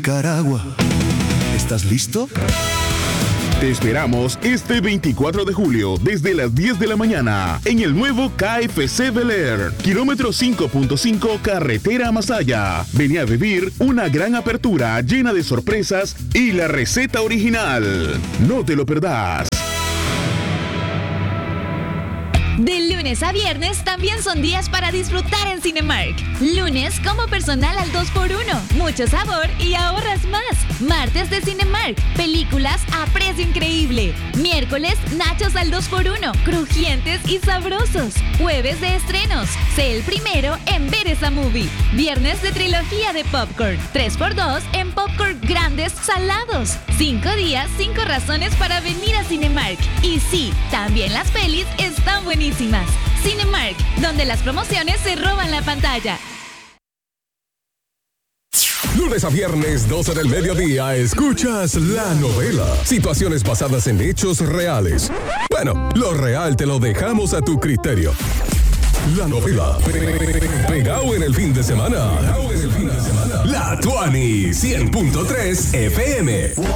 Nicaragua. ¿Estás listo? Te esperamos este 24 de julio desde las 10 de la mañana en el nuevo KFC Bel Air, kilómetro 5.5 carretera a Masaya. Vení a vivir una gran apertura llena de sorpresas y la receta original. No te lo perdás. De lunes a viernes también son días para disfrutar en Cinemark. Lunes, como personal al 2x1. Mucho sabor y ahorras más. Martes de Cinemark. Películas a precio increíble. Miércoles, nachos al 2x1. Crujientes y sabrosos. Jueves de estrenos. Sé el primero en ver esa movie. Viernes de trilogía de popcorn. 3x2 en popcorn grandes salados. 5 días, 5 razones para venir a Cinemark. Y sí, también las pelis están buenísimas. Cinemark, donde las promociones se roban la pantalla. Lunes a viernes, 12 del mediodía, escuchas La Novela. Situaciones basadas en hechos reales. Bueno, lo real te lo dejamos a tu criterio. La Novela. Pegado en el fin de semana. La Tuani 100.3 FM.